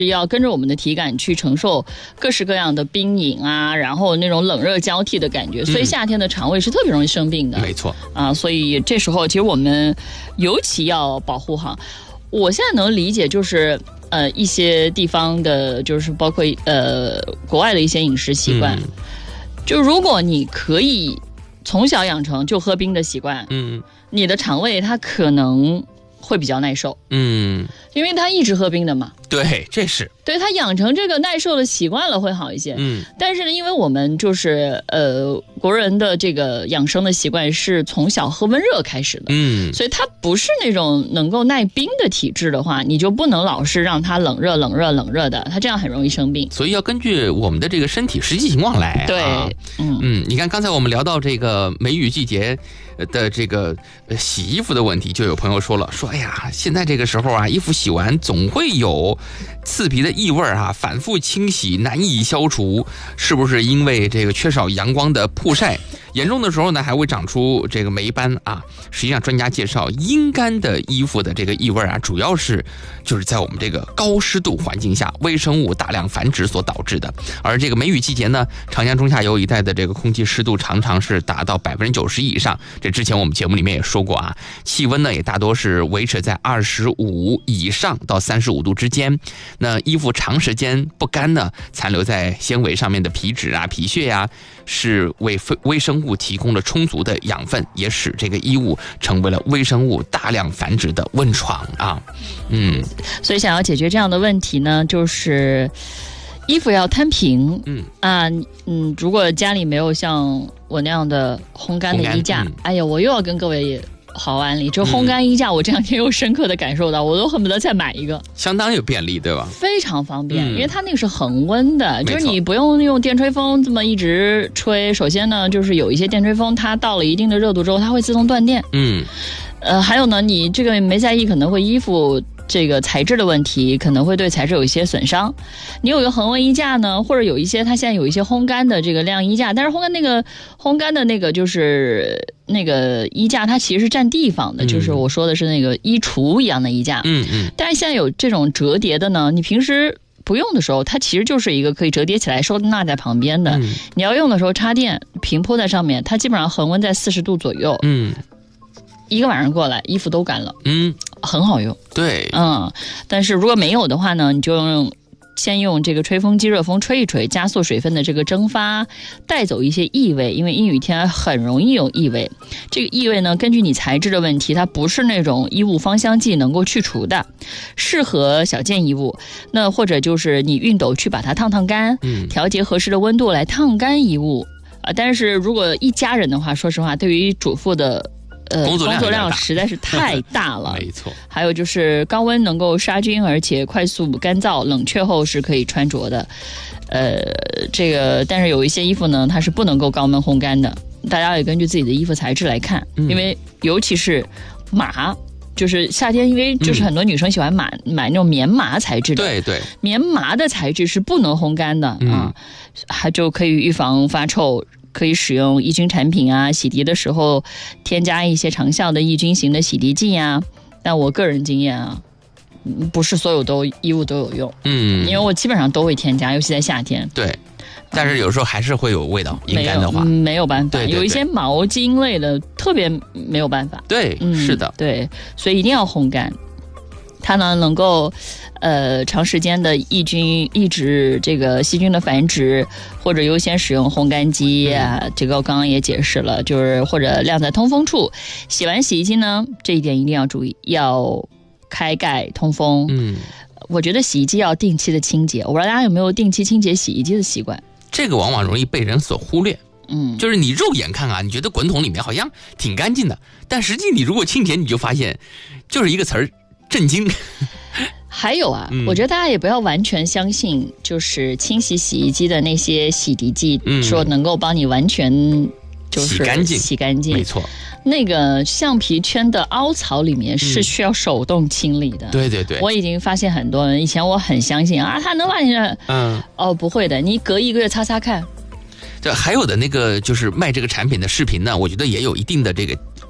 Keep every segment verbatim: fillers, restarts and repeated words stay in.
要跟着我们的体感去承受各式各样的冰饮啊，然后那种冷热交替的感觉，所以夏天的肠胃是特别容易生病的。 没错啊，所以这时候其实我们尤其要保护好。我现在能理解，就是呃一些地方的，就是包括呃国外的一些饮食习惯，嗯、就如果你可以从小养成就喝冰的习惯，嗯，你的肠胃它可能会比较耐受，嗯，因为它一直喝冰的嘛。 对，这是对他养成这个耐受的习惯了会好一些。嗯，但是呢，因为我们就是呃国人的这个养生的习惯是从小喝温热开始的，嗯，所以他不是那种能够耐冰的体质的话，你就不能老是让他冷热冷热冷热的，他这样很容易生病。 所以要根据我们的这个身体实际情况来、啊。 对，嗯嗯，你看刚才我们聊到这个梅雨季节的这个洗衣服的问题，就有朋友说了，说哎呀，现在这个时候啊，衣服洗完总会有刺鼻的异味啊，反复清洗难以消除，是不是因为这个缺少阳光的曝晒？严重的时候呢，还会长出这个霉斑啊。实际上，专家介绍，阴干的衣服的这个异味啊，主要是就是在我们这个高湿度环境下，微生物大量繁殖所导致的。而这个梅雨季节呢，长江中下游一带的这个空气湿度常常是达到百分之九十以上。这之前我们节目里面也说过啊，气温呢也大多是维持在二十五以上到三十五度之间。那衣服长时间不干呢，残留在纤维上面的皮脂啊、皮屑呀、啊，是为微生物提供了充足的养分，也使这个衣物成为了微生物大量繁殖的温床啊。嗯， 所以想要解决这样的问题呢，就是衣服要摊平。嗯啊，嗯，如果家里没有像我那样的烘干的衣架，嗯、哎呀，我又要跟各位好安利，就烘干衣架，我这两天又深刻的感受到，我都恨不得再买一个， 相当有便利，对吧？ 非常方便，嗯、因为它那个是恒温的，就是你不用用电吹风这么一直吹。首先呢，就是有一些电吹风，它到了一定的热度之后，它会自动断电。嗯，呃，还有呢，你这个没在意，可能会衣服这个材质的问题，可能会对材质有一些损伤。你有一个恒温衣架呢，或者有一些它现在有一些烘干的这个晾衣架，但是烘干那个烘干的那个就是那个衣架，它其实是占地方的，嗯、就是我说的是那个衣橱一样的衣架。嗯嗯。但是现在有这种折叠的呢，你平时不用的时候，它其实就是一个可以折叠起来收纳在旁边的。嗯、你要用的时候插电平铺在上面，它基本上恒温在四十度左右。嗯。一个晚上过来，衣服都干了，嗯，很好用。 对， 嗯，但是如果没有的话呢，你就用先用这个吹风机热风吹一吹，加速水分的这个蒸发，带走一些异味，因为阴雨天很容易有异味。这个异味呢，根据你材质的问题，它不是那种衣物芳香剂能够去除的，适合小件衣物。那或者就是你熨斗去把它烫烫干，嗯，调节合适的温度来烫干衣物啊。但是如果一家人的话，说实话，对于主妇的呃， 工作量, 工作量实在是太大了。 没错。 还有就是高温能够杀菌，而且快速干燥，冷却后是可以穿着的。呃，这个但是有一些衣服呢，它是不能够高温烘干的。大家也根据自己的衣服材质来看，嗯、因为尤其是麻。就是夏天，因为就是很多女生喜欢买、嗯、买那种棉麻材质的， 对对， 棉麻的材质是不能烘干的、嗯、啊，还就可以预防发臭。可以使用抑菌产品啊，洗涤的时候添加一些长效的抑菌型的洗涤剂啊。但我个人经验啊，不是所有都衣物都有用，嗯，因为我基本上都会添加，尤其在夏天。 对，但是有时候还是会有味道，阴干的话， 没有, 没有办法。 对对对， 有一些毛巾类的特别没有办法。 对，嗯、是的， 对，所以一定要烘干。它呢能够呃长时间的抑菌抑制这个细菌的繁殖，或者优先使用烘干机啊、嗯、这个我刚刚也解释了，就是或者晾在通风处。洗完洗衣机呢，这一点一定要注意，要开盖通风。嗯，我觉得洗衣机要定期的清洁，我不知道大家有没有定期清洁洗衣机的习惯。 这个往往容易被人所忽略。嗯，就是你肉眼看啊，你觉得滚筒里面好像挺干净的，但实际你如果清洁，你就发现就是一个词儿，震惊。 还有啊、嗯，我觉得大家也不要完全相信，就是清洗洗衣机的那些洗涤剂，嗯、说能够帮你完全就是洗干净， 洗干净， 没错。 那个橡皮圈的凹槽里面是需要手动清理的。 嗯、对对对， 我已经发现很多人，以前我很相信啊，它能把你的，嗯，哦，不会的，你隔一个月擦擦看。 这还有的那个就是卖这个产品的视频呢，我觉得也有一定的这个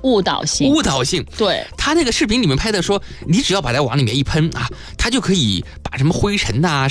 误导性， 误导性。 对， 他那个视频里面拍的说，你只要把它往里面一喷啊，它就可以把什么灰尘呐、